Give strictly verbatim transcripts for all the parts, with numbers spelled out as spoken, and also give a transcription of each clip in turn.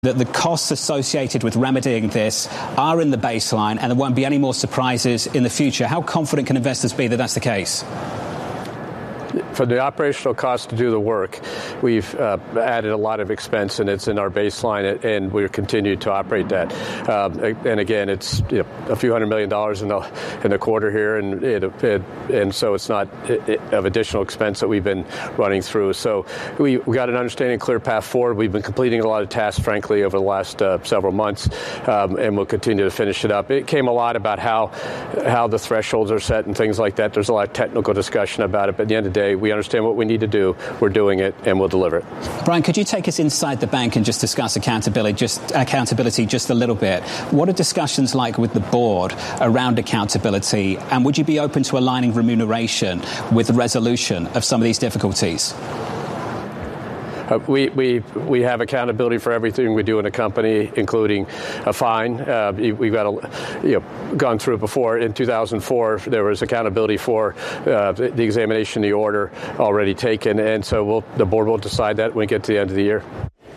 that the costs associated with remedying this are in the baseline and there won't be any more surprises in the future. How confident can investors be that that's the case? For the operational cost to do the work, we've uh, added a lot of expense, and it's in our baseline, and we're continuing to operate that. Um, and again, it's you know, a few hundred million dollars in the in the quarter here, and it, it, and so it's not it, it, of additional expense that we've been running through. So we, we got an understanding, clear path forward. We've been completing a lot of tasks, frankly, over the last uh, several months, um, and we'll continue to finish it up. It came a lot about how how the thresholds are set and things like that. There's a lot of technical discussion about it, but at the end of the day, we understand what we need to do. We're doing it, and we'll deliver it. Brian, could you take us inside the bank and just discuss accountability, just accountability, just a little bit? What are discussions like with the board around accountability, and would you be open to aligning remuneration with the resolution of some of these difficulties? Uh, we, we we have accountability for everything we do in a company, including a fine. Uh, we've got a, you know, gone through it before. In two thousand four, there was accountability for uh, the, the examination, the order already taken, and so we'll, the board will decide that when we get to the end of the year.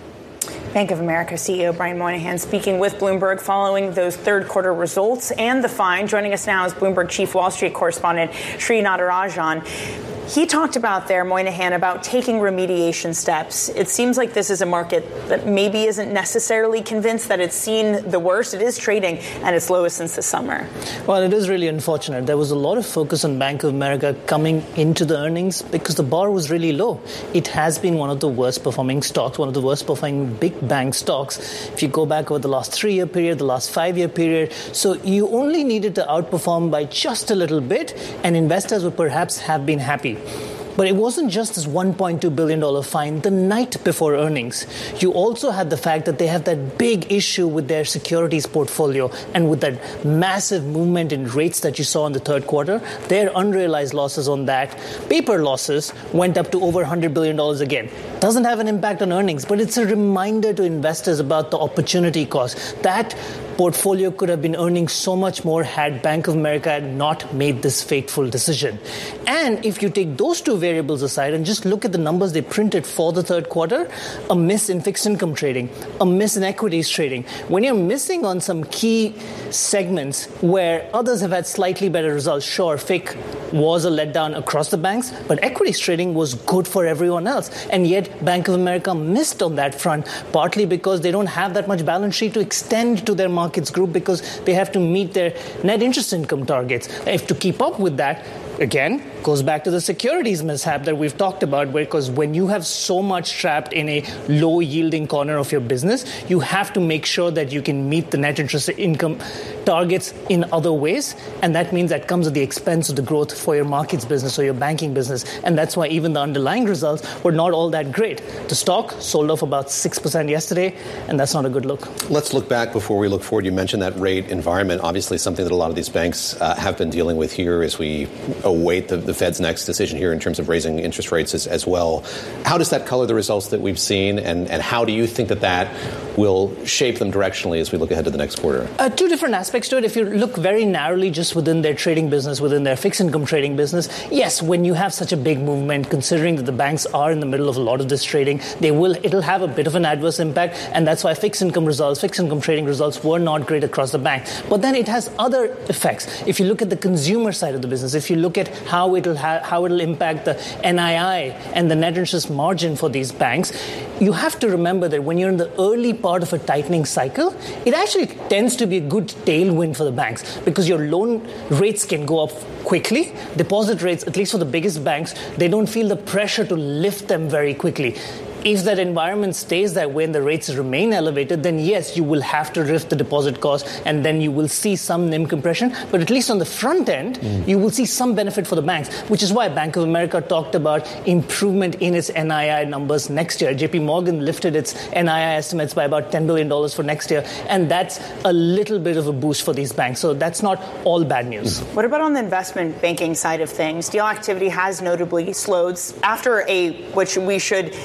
Bank of America C E O Brian Moynihan speaking with Bloomberg following those third quarter results and the fine. Joining us now is Bloomberg Chief Wall Street Correspondent Sri Natarajan. He talked about there, Moynihan, about taking remediation steps. It seems like this is a market that maybe isn't necessarily convinced that it's seen the worst. It is trading at its lowest since the summer. Well, it is really unfortunate. There was a lot of focus on Bank of America coming into the earnings because the bar was really low. It has been one of the worst performing stocks, one of the worst performing big bank stocks. If you go back over the last three-year period, the last five-year period, so you only needed to outperform by just a little bit, and investors would perhaps have been happy. But it wasn't just this one point two billion dollars fine the night before earnings. You also had the fact that they have that big issue with their securities portfolio, and with that massive movement in rates that you saw in the third quarter, their unrealized losses on that, paper losses, went up to over one hundred billion dollars again. Doesn't have an impact on earnings, but it's a reminder to investors about the opportunity cost. That portfolio could have been earning so much more had Bank of America not made this fateful decision. And if you take those two variables aside and just look at the numbers they printed for the third quarter, a miss in fixed income trading, a miss in equities trading, when you're missing on some key segments where others have had slightly better results, sure, F I C was a letdown across the banks, but equities trading was good for everyone else. And yet Bank of America missed on that front, partly because they don't have that much balance sheet to extend to their markets group because they have to meet their net interest income targets. If to keep up with that, again, goes back to the securities mishap that we've talked about, because when you have so much trapped in a low-yielding corner of your business, you have to make sure that you can meet the net interest income targets in other ways, and that means that comes at the expense of the growth for your markets business or your banking business, and that's why even the underlying results were not all that great. The stock sold off about six percent yesterday, and that's not a good look. Let's look back before we look forward. You mentioned that rate environment, obviously something that a lot of these banks uh, have been dealing with here as we await the, the Fed's next decision here in terms of raising interest rates as, as well. How does that color the results that we've seen, and, and how do you think that that will shape them directionally as we look ahead to the next quarter? Uh, two different aspects to it. If you look very narrowly just within their trading business, within their fixed income trading business, yes, when you have such a big movement, considering that the banks are in the middle of a lot of this trading, they will it'll have a bit of an adverse impact, and that's why fixed income results, fixed income trading results were not great across the bank. But then it has other effects. If you look at the consumer side of the business, if you look at how it'll ha- how it'll impact the N I I and the net interest margin for these banks, you have to remember that when you're in the early part of a tightening cycle, it actually tends to be a good tailwind for the banks because your loan rates can go up quickly. Deposit rates, at least for the biggest banks, they don't feel the pressure to lift them very quickly. If that environment stays that way and the rates remain elevated, then yes, you will have to lift the deposit cost, and then you will see some N I M compression. But at least on the front end, mm. you will see some benefit for the banks, which is why Bank of America talked about improvement in its N I I numbers next year. J P Morgan lifted its N I I estimates by about ten billion dollars for next year, and that's a little bit of a boost for these banks. So that's not all bad news. What about on the investment banking side of things? Deal activity has notably slowed after a, which we should point out,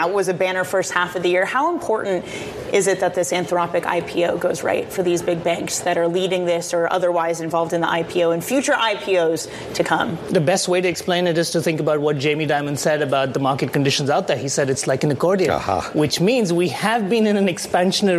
that was a banner first half of the year. How important is it that this Anthropic I P O goes right for these big banks that are leading this or otherwise involved in the I P O and future I P Os to come? The best way to explain it is to think about what Jamie Dimon said about the market conditions out there. He said it's like an accordion, uh-huh. which means we have been in an expansionary